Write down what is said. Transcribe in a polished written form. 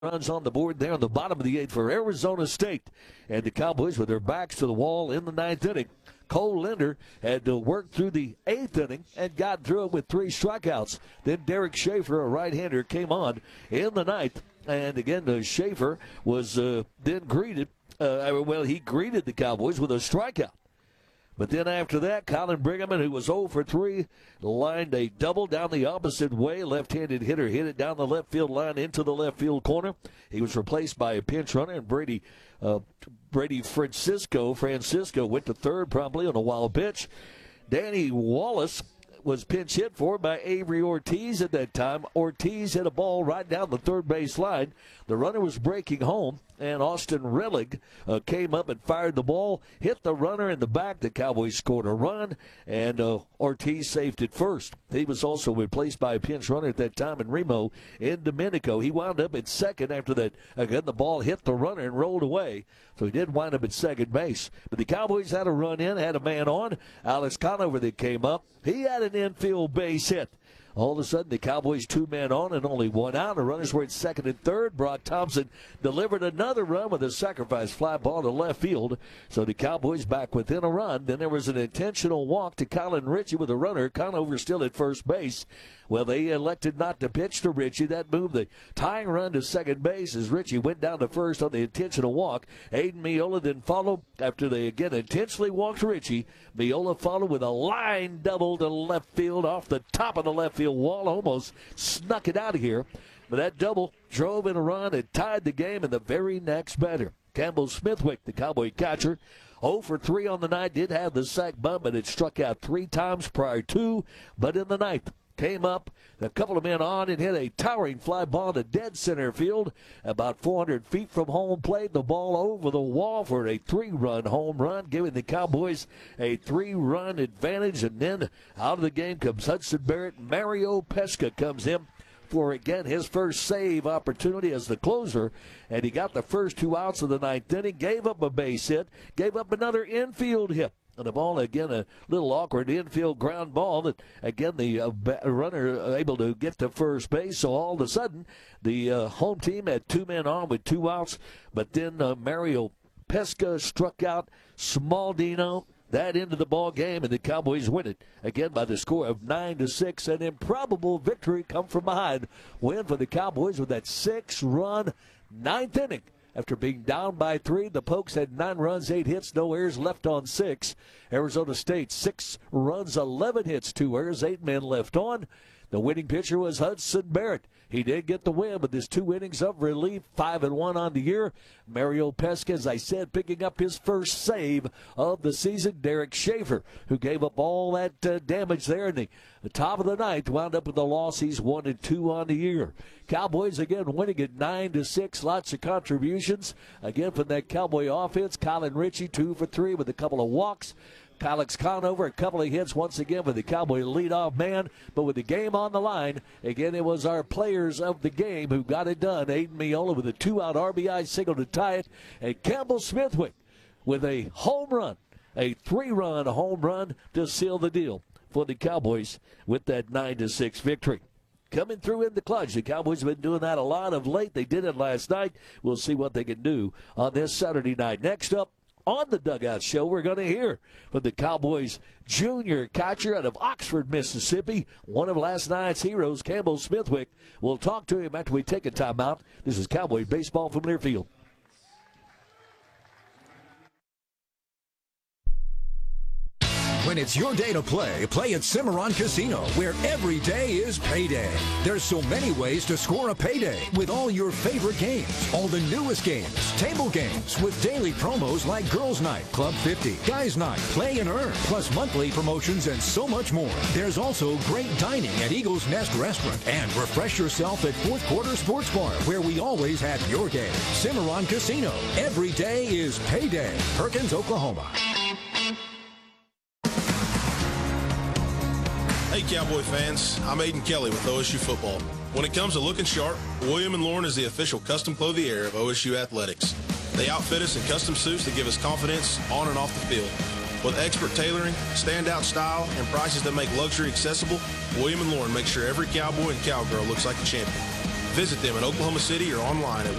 runs on the board there in the bottom of the 8th for Arizona State. And the Cowboys with their backs to the wall in the 9th inning. Cole Linder had to work through the 8th inning and got through it with 3 strikeouts. Then Derek Schaefer, a right-hander, came on in the 9th. And again, Schaefer was then greeted. He greeted the Cowboys with a strikeout. But then after that, Colin Briggerman, who was 0 for 3, lined a double down the opposite way. Left-handed hitter hit it down the left field line into the left field corner. He was replaced by a pinch runner, and Brady Francisco went to third promptly on a wild pitch. Danny Wallace was pinch hit for by Avery Ortiz at that time. Ortiz hit a ball right down the third base line. The runner was breaking home, and Austin Rellig came up and fired the ball, hit the runner in the back. The Cowboys scored a run, and Ortiz saved it first. He was also replaced by a pinch runner at that time in Remo in Domenico. He wound up at second after that. Again, the ball hit the runner and rolled away, so he did wind up at second base. But the Cowboys had a run in, had a man on. Alex Conover that came up. He had an infield base hit. All of a sudden, the Cowboys 2 men on and only 1 out. The runners were at second and third. Brock Thompson delivered another run with a sacrifice fly ball to left field. So the Cowboys back within a run. Then there was an intentional walk to Colin Ritchie with a runner. Conover still at first base. Well, they elected not to pitch to Ritchie. That moved the tying run to second base as Ritchie went down to first on the intentional walk. Aiden Miola then followed after they again intentionally walked Ritchie. Miola followed with a line double to left field off the top of the left field wall. Almost snuck it out of here. But that double drove in a run and tied the game in the very next batter. Campbell Smithwick, the Cowboy catcher, 0 for 3 on the night, did have the sac bunt, but it struck out 3 times prior to. But in the 9th, came up, a couple of men on, and hit a towering fly ball to dead center field, about 400 feet from home plate. The ball over the wall for a 3-run home run, giving the Cowboys a 3-run advantage. And then out of the game comes Hudson Barrett. Mario Pesca comes in for, again, his first save opportunity as the closer, and he got the first 2 outs of the 9th inning, gave up a base hit, gave up another infield hit. And the ball, again, a little awkward infield ground ball that, again, the runner able to get to first base. So all of a sudden, the home team had 2 men on with 2 outs. But then Mario Pesca struck out Smaldino. That ended the ball game, and the Cowboys win it, again, by the score of 9-6. An improbable victory come from behind win for the Cowboys with that 6-run 9th inning. After being down by 3, the Pokes had 9 runs, 8 hits, no errors, left on 6. Arizona State, 6 runs, 11 hits, 2 errors, 8 men left on. The winning pitcher was Hudson Barrett. He did get the win with his 2 innings of relief, 5-1 on the year. Mario Pesca, as I said, picking up his first save of the season. Derek Schaefer, who gave up all that damage there in the top of the 9th, wound up with a loss. He's 1-2 on the year. Cowboys again winning at 9-6. Lots of contributions again from that Cowboy offense. Colin Ritchie 2 for 3 with a couple of walks. Alex Conover, a couple of hits once again for the Cowboy leadoff man. But with the game on the line, again, it was our players of the game who got it done. Aiden Miola with a 2-out RBI single to tie it. And Campbell Smithwick with a home run, a 3-run home run to seal the deal for the Cowboys with that 9-6 victory. Coming through in the clutch. The Cowboys have been doing that a lot of late. They did it last night. We'll see what they can do on this Saturday night. Next up, on the Dugout Show, we're going to hear from the Cowboys junior catcher out of Oxford, Mississippi, one of last night's heroes, Campbell Smithwick. We'll talk to him after we take a timeout. This is Cowboy Baseball from Learfield. When it's your day to play, play at Cimarron Casino, where every day is payday. There's so many ways to score a payday with all your favorite games. All the newest games, table games, with daily promos like Girls Night, Club 50, Guys Night, Play and Earn, plus monthly promotions and so much more. There's also great dining at Eagle's Nest Restaurant, and refresh yourself at Fourth Quarter Sports Bar, where we always have your game. Cimarron Casino, every day is payday. Perkins, Oklahoma. Hey Cowboy fans, I'm Aiden Kelly with OSU Football. When it comes to looking sharp, William & Lauren is the official custom clothier of OSU Athletics. They outfit us in custom suits that give us confidence on and off the field. With expert tailoring, standout style, and prices that make luxury accessible, William & Lauren makes sure every cowboy and cowgirl looks like a champion. Visit them in Oklahoma City or online at